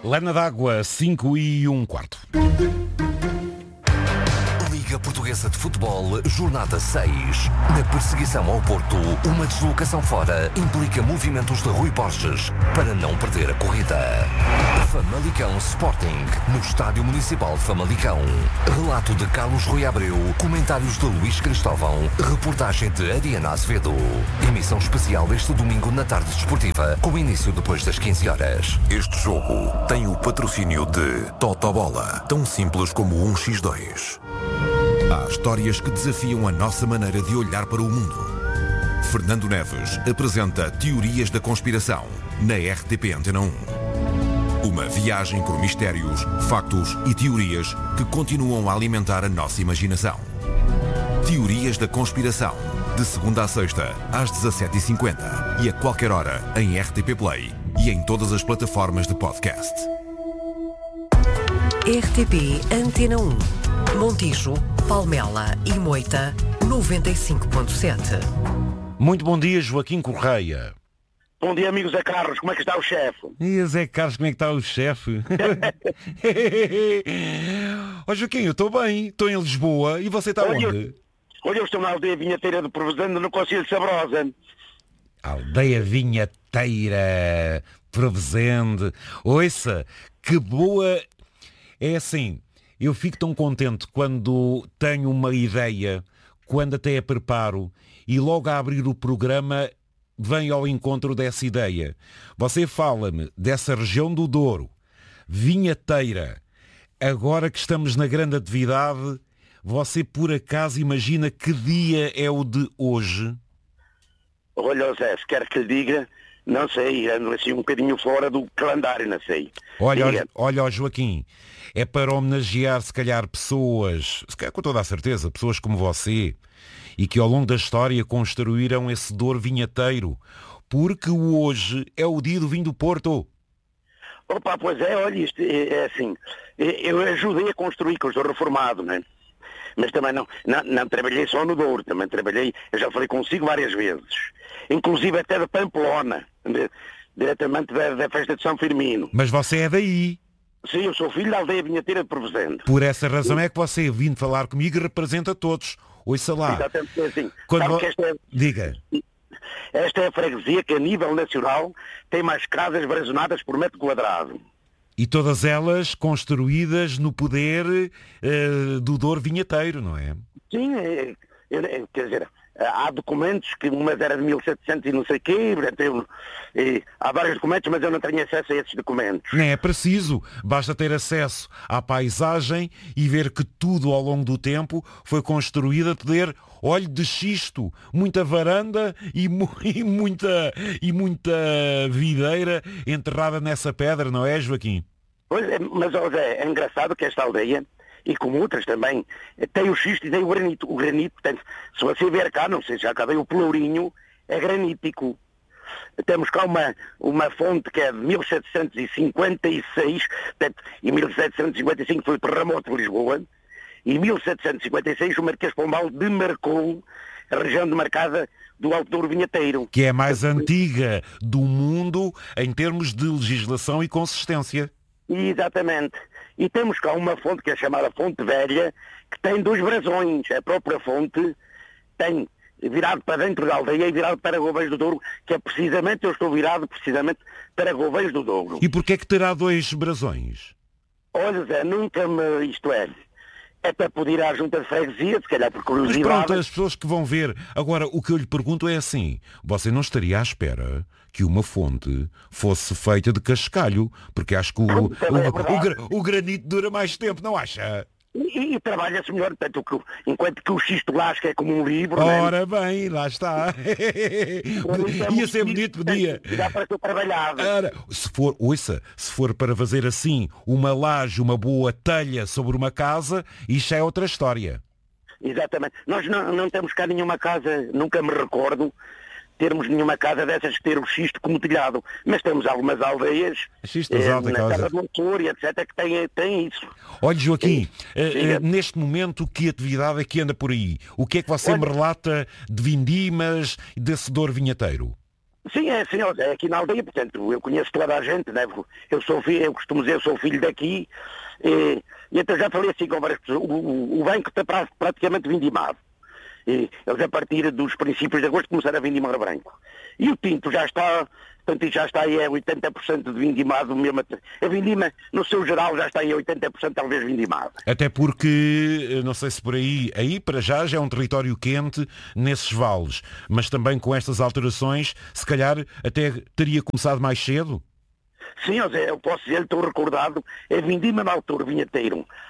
Lena d'Água, 5:15. Liga Portuguesa de Futebol, Jornada 6. Na perseguição ao Porto, uma deslocação fora implica movimentos de Rui Borges para não perder a corrida. Famalicão Sporting, no Estádio Municipal de Famalicão. Relato de Carlos Rui Abreu, comentários de Luís Cristóvão, reportagem de Ariana Azevedo. Emissão especial este domingo na tarde desportiva, com início depois das 15 horas. Este jogo tem o patrocínio de Totobola, tão simples como 1x2. Há histórias que desafiam a nossa maneira de olhar para o mundo. Fernando Neves apresenta Teorias da Conspiração, na RTP Antena 1. Uma viagem por mistérios, factos e teorias que continuam a alimentar a nossa imaginação. Teorias da Conspiração, de segunda a sexta, às 17h50 e a qualquer hora em RTP Play e em todas as plataformas de podcast. RTP Antena 1. Montijo, Palmela e Moita, 95.7. Muito bom dia, Joaquim Correia. Bom dia, amigos Zé Carlos. Como é que está o chefe? E Zé Carlos, como é que está o chefe? Ó Joaquim, eu estou bem. Estou em Lisboa. E você está onde? Olha, eu estou na aldeia vinheteira de Provozando, no Concelho de Sabrosa. Aldeia vinheteira, Provozende. Ouça, que boa... É assim, eu fico tão contente quando tenho uma ideia, quando até a preparo, e logo a abrir o programa... vem ao encontro dessa ideia. Você fala-me dessa região do Douro, vinheteira. Agora que estamos na grande atividade, você por acaso imagina que dia é o de hoje? Olha, Zé, se quer que lhe diga, não sei, ando assim um bocadinho fora do calendário, não sei. Olha, Joaquim, é para homenagear se calhar pessoas, se calhar com toda a certeza, pessoas como você, e que ao longo da história construíram esse Douro vinheteiro, porque hoje é o dia do vinho do Porto. Opa, pois é, olha, isto é assim, eu ajudei a construir, que eu estou reformado, né? Mas também não trabalhei só no Douro, também trabalhei, eu já falei consigo várias vezes, inclusive até de Pamplona, diretamente da festa de São Firmino. Mas você é daí. Sim, eu sou filho da aldeia vinheteira de Provozende. Por essa razão é que você vindo falar comigo e representa todos. Ouça lá. Exatamente assim. Diga. Esta é a freguesia que a nível nacional tem mais casas brazonadas por metro quadrado. E todas elas construídas no poder do Douro vinheteiro, não é? Sim, quer dizer, há documentos que umas era de 1700 e não sei o quê, há vários documentos, mas eu não tenho acesso a esses documentos. Não é preciso, basta ter acesso à paisagem e ver que tudo ao longo do tempo foi construído a ter óleo de xisto, muita varanda e muita videira enterrada nessa pedra, não é, Joaquim? Pois é, mas é engraçado que esta aldeia, e como outras também, tem o xisto e tem o granito. O granito, portanto, se você ver cá, não sei se já acabei, o pelourinho é granítico. Temos cá uma fonte que é de 1756, portanto, em 1755 foi o terremoto de Lisboa, e em 1756 o Marquês de Pombal demarcou a região demarcada do Alto Douro Vinheteiro. Que é a mais antiga do mundo em termos de legislação e consistência. Exatamente. E temos cá uma fonte que é chamada Fonte Velha, que tem 2 brasões. A própria fonte tem virado para dentro da aldeia e virado para Gouveia do Douro, que é precisamente, eu estou virado precisamente para Gouveia do Douro. E porquê é que terá 2 brasões? Olha, Zé, isto é para poder ir à junta de freguesia, se calhar por curiosidade. Mas pronto, as pessoas que vão ver. Agora, o que eu lhe pergunto é assim, você não estaria à espera que uma fonte fosse feita de cascalho? Porque acho que o granito dura mais tempo, não acha? E trabalha-se melhor, portanto, enquanto que o xisto lasca é como um livro. Ora bem, lá está. Ia ser bonito, podia. Dá para ser trabalhado. Se for para fazer assim uma laje, uma boa telha sobre uma casa, isso é outra história. Exatamente. Nós não temos cá nenhuma casa, nunca me recordo, termos nenhuma casa dessas que ter o xisto como telhado, mas temos algumas aldeias na Serra do Monte, etc., que têm isso. Olha, Joaquim, neste momento, que atividade é que anda por aí? O que é que você me relata de vindimas desse Douro vinheteiro? Sim, é assim, é aqui na aldeia, portanto, eu conheço toda a gente, né? Eu costumo dizer, eu sou filho daqui, e então já falei assim com várias pessoas, o banco está praticamente vindimado. E eles a partir dos princípios de agosto começaram a vindimar branco. E o tinto já está, portanto, já está aí a 80% de vindimado mesmo. A vindima, no seu geral, já está aí a 80% talvez vindimado. Até porque, não sei se por aí para já é um território quente nesses vales, mas também com estas alterações, se calhar até teria começado mais cedo? Sim, eu posso dizer, estou recordado, a vindima na altura vinha ter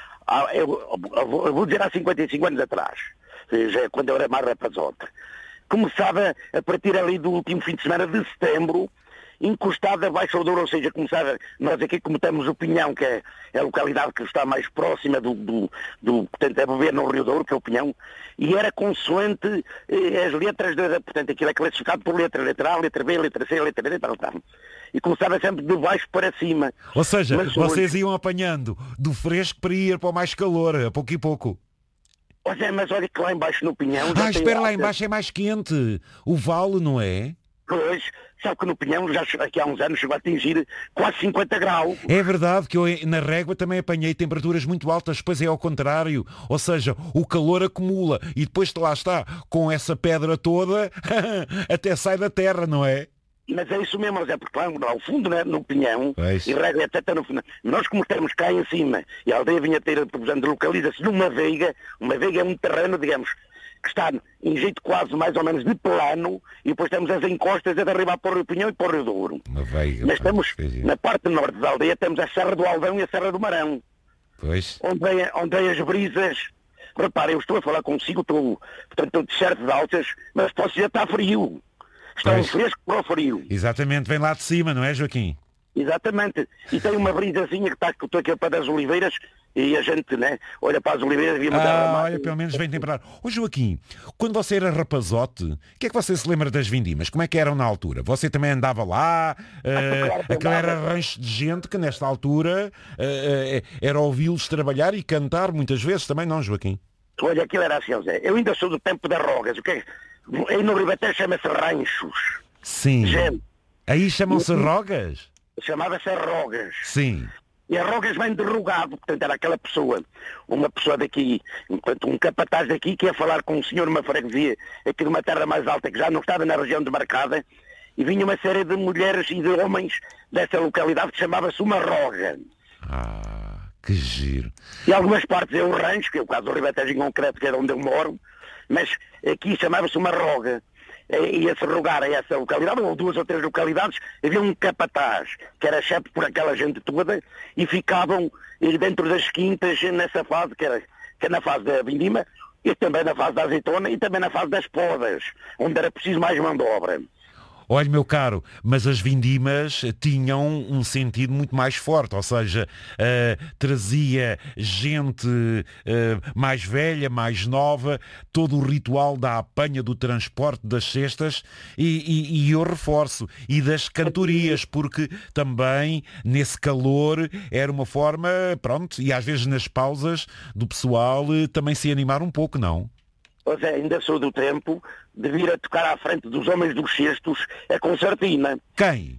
eu vou dizer há 55 anos atrás, já quando eu era mais rapazote, começava a partir ali do último fim de semana de setembro, encostada abaixo ao Douro, ou seja, começava, nós aqui como temos o Pinhão, que é a localidade que está mais próxima portanto, a beber no Rio Douro, que é o Pinhão, e era consoante as letras, portanto, aquilo é classificado por letra A, letra B, letra C, letra D, tal. E começava sempre de baixo para cima. Ou seja, vocês iam apanhando do fresco para ir para o mais calor, a pouco e pouco. Mas olha que lá embaixo no Pinhão... espera, lá embaixo é mais quente. O vale, não é? Pois, sabe que no Pinhão, já aqui há uns anos, chegou a atingir quase 50 graus. É verdade que eu na Régua também apanhei temperaturas muito altas, depois é ao contrário. Ou seja, o calor acumula e depois lá está, com essa pedra toda, até sai da terra, não é? Mas é isso mesmo, porque lá ao fundo, né, no Pinhão, e Régua, etc., no final, nós como estamos cá em cima, e a aldeia vinha ter, por exemplo, localiza-se numa veiga é um terreno, digamos, que está em jeito quase mais ou menos de plano, e depois temos as encostas a derribar para o Rio Pinhão e para o Rio Douro. Mas estamos, na parte norte da aldeia, temos a Serra do Aldão e a Serra do Marão. Pois. Onde vem as brisas. Repare, eu estou a falar consigo, estou de certas altas, mas posso dizer que está frio. Está um fresco para o frio. Exatamente, vem lá de cima, não é, Joaquim? Exatamente. E tem uma brisazinha que está aqui ao pé das oliveiras e a gente, né, olha para as oliveiras e olha, pelo menos vem temperar. Ô Joaquim, quando você era rapazote, o que é que você se lembra das vindimas? Como é que eram na altura? Você também andava lá? Aquele era rancho de gente que nesta altura era ouvi-los trabalhar e cantar muitas vezes também, não, Joaquim? Olha, aquilo era assim, Zé. Eu ainda sou do tempo das rogas. O que é? Aí no Ribatejo chama-se ranchos. Sim. Gente. Aí chamam-se rogas? Chamava-se rogas. Sim. E as rogas vêm de rogado, portanto era aquela pessoa, uma pessoa daqui, um capataz daqui que ia falar com um senhor numa freguesia aqui de uma terra mais alta que já não estava na região demarcada, e vinha uma série de mulheres e de homens dessa localidade que chamava-se uma roga. Que giro. E algumas partes é o rancho, que é o caso do Ribatejo em concreto, que era onde eu moro, mas aqui chamava-se uma roga. Ia-se rogar a essa localidade, ou 2 ou 3 localidades, havia um capataz, que era chefe por aquela gente toda, e ficavam dentro das quintas nessa fase, que é na fase da vindima, e também na fase da azeitona, e também na fase das podas, onde era preciso mais mão de obra. Olha, meu caro, mas as vindimas tinham um sentido muito mais forte, ou seja, trazia gente mais velha, mais nova, todo o ritual da apanha, do transporte das cestas e eu reforço, e das cantorias, porque também nesse calor era uma forma, pronto, e às vezes nas pausas do pessoal também se animar um pouco, não? Pois é, ainda sou do tempo de vir a tocar à frente dos homens dos cestos a concertina. Quem?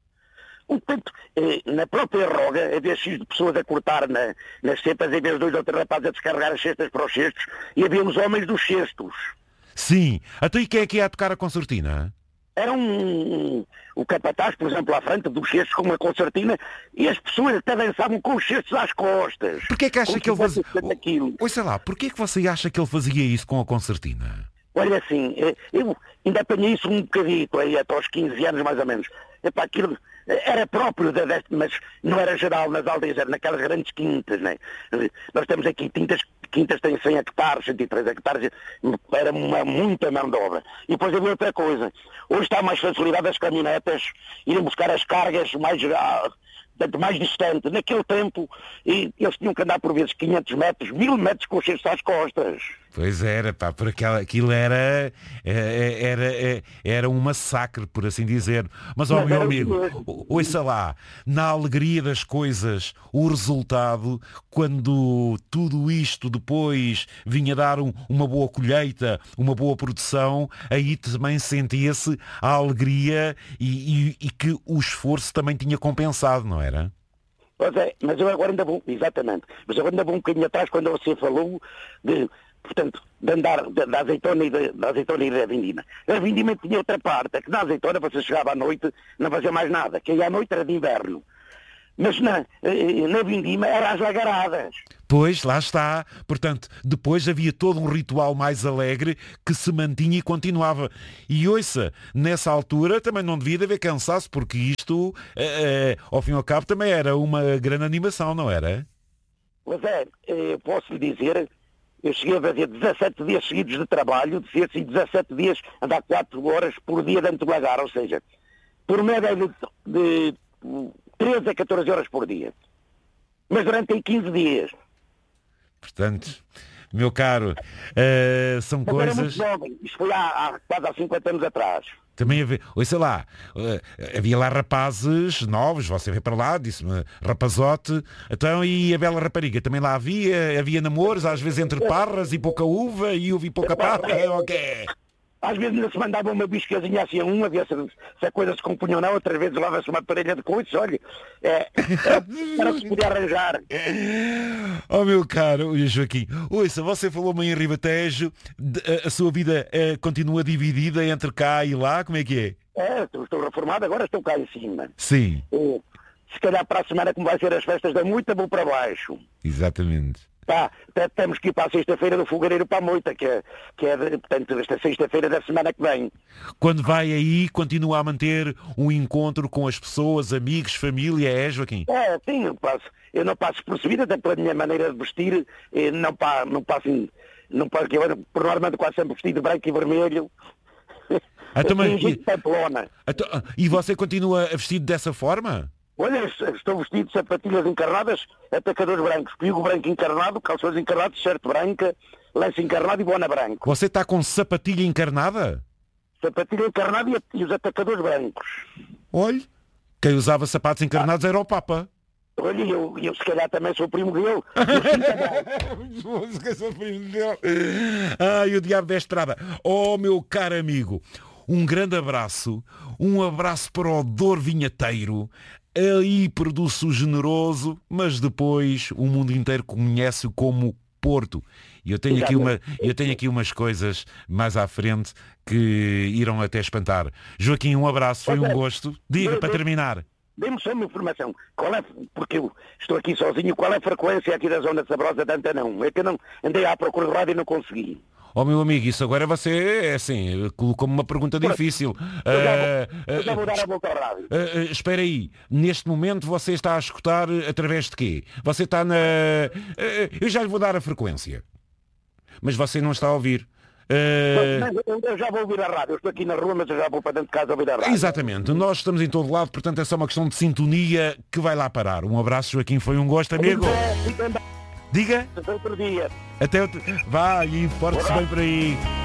Na própria roga havia X de pessoas a cortar nas cepas, havia 2 ou 3 rapazes a descarregar as cestas para os cestos, e havia os homens dos cestos. Sim. Até e quem é que ia a tocar a concertina? Era o capataz, por exemplo, à frente dos cestos com uma concertina, e as pessoas até dançavam com os cestos às costas. Porquê é que acha que ele fazia... Sei lá, porquê é que você acha que ele fazia isso com a concertina? Olha assim, eu ainda apanhei isso um bocadito aí, até aos 15 anos mais ou menos. Epá, aquilo era próprio, mas não era geral nas aldeias, era naquelas grandes quintas, né? Nós temos aqui quintas têm 100 hectares, 103 hectares, era muita mão de obra. E depois havia outra coisa, hoje está mais facilidade as caminhonetas irem buscar as cargas mais portanto, mais distante. Naquele tempo, eles tinham que andar por vezes 500 metros, 1000 metros com os cestos às costas. Pois era, pá, porque aquilo era um massacre, por assim dizer. Mas, ó, meu amigo, ouça lá, na alegria das coisas, o resultado, quando tudo isto depois vinha dar uma boa colheita, uma boa produção, aí também sentia-se a alegria e que o esforço também tinha compensado, não era? Pois é, mas eu agora ainda vou, exatamente, mas eu ainda vou um bocadinho atrás quando você falou portanto, de andar da azeitona e da vindima. A vindima tinha outra parte, é que na azeitona você chegava à noite, não fazia mais nada, que aí à noite era de inverno. Mas na vindima era às lagaradas. Pois, lá está. Portanto, depois havia todo um ritual mais alegre que se mantinha e continuava. E ouça, nessa altura também não devia de haver cansaço, porque isto, ao fim e ao cabo, também era uma grande animação, não era? Pois é, posso lhe dizer, eu cheguei a fazer 17 dias seguidos de trabalho, de assim 17 dias, andar 4 horas por dia dentro do lagar, ou seja, por média de 13 a 14 horas por dia. Mas durante aí 15 dias. Portanto, meu caro, são Mas coisas... era muito jovem. Isto foi há quase há 50 anos atrás. Também havia, sei lá, havia lá rapazes novos, você veio para lá, disse-me rapazote, então e a bela rapariga, também lá havia namoros, às vezes entre parras e pouca uva e uva e pouca parra, ok? Às vezes ainda se mandava uma biscazinha assim a uma, ver se a coisa se compunha ou não, outras vezes leva-se uma parelha de coisas, olha, era o que se podia arranjar. Oh meu caro Joaquim, ouça, você falou-me em Ribatejo, a sua vida continua dividida entre cá e lá, como é que é? Estou reformado, agora estou cá em cima. Sim. Se calhar para a semana, como vai ser as festas da Moita, vou para baixo. Exatamente. Até temos que ir para a sexta-feira do Fogareiro para a Moita, que é portanto, esta sexta-feira da semana que vem. Quando vai aí, continua a manter um encontro com as pessoas, amigos, família, Joaquim? Sim, eu não passo percebido, até pela minha maneira de vestir, não passo, eu por norma quase sempre vestido de branco e vermelho. E você continua a vestir dessa forma? Olha, estou vestido de sapatilhas encarnadas, atacadores brancos, pigo branco encarnado, calções encarnados, t-shirt branca, lenço encarnado e bona branco. Você está com sapatilha encarnada? Sapatilha encarnada e os atacadores brancos. Olha, quem usava sapatos encarnados era o Papa. Olha, eu se calhar também sou primo dele. Ai, o diabo da estrada. Oh, meu caro amigo, um grande abraço, um abraço para o Dor Vinheteiro. Aí produz-se o generoso, mas depois o mundo inteiro conhece-o como Porto. E eu tenho aqui umas coisas mais à frente que irão até espantar. Joaquim, um abraço, foi um gosto. Diga, para terminar. Dê-me só uma informação. Porque eu estou aqui sozinho, qual é a frequência aqui da zona de Sabrosa de Antena 1? É que eu não andei à procura de rádio e não consegui. Oh, meu amigo, isso agora você, assim, colocou-me uma pergunta difícil. Eu já vou dar a volta ao rádio. Espera aí, neste momento você está a escutar através de quê? Você está na... eu já lhe vou dar a frequência. Mas você não está a ouvir. Eu já vou ouvir a rádio. Eu estou aqui na rua, mas eu já vou para dentro de casa ouvir a rádio. Exatamente. Nós estamos em todo lado, portanto é só uma questão de sintonia que vai lá parar. Um abraço, Joaquim, foi um gosto, amigo. Diga. Até outro dia. Vá, e porte-se bem por aí.